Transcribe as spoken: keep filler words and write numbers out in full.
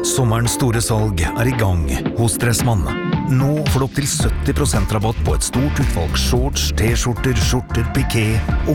Sommerens store salg er i gang hos Dressmann. Nå får du opp til sytti prosent rabatt på et stort utvalg shorts, t-skjorter, skjorter, piké og